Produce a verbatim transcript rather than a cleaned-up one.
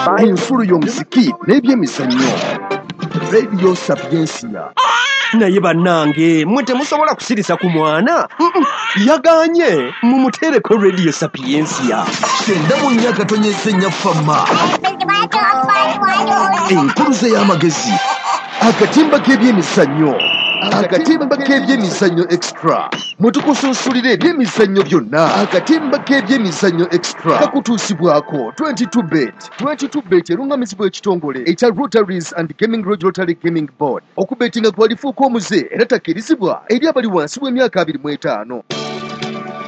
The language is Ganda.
ensulu y'omuziki n'ebyemizannyo. Radio Sapiensia. Naye bannange mwe temusobola kusirisa ku mwana yaganye mumutereko Radio Sapiensia. Kyenda mu nnya katonyeza ennya ffamma. Enkuluze y'amagezi. Akatimba k'ebyemizannyo. Akatimba k'ebyemizannyo extra. Mutukusunsulire ebyemizannyo byonna. Akatimba k'ebyemizannyo extra kakutuusibwako twenty-two bet. twenty-two bet erungamizibwa ekitongole ekya Rotaries and Gaming Lodge Rotary Gaming Board. Okubetinga kwalifuuka omuze era takkirizibwa eri abali wansi w'emyaka abiri mu etaano.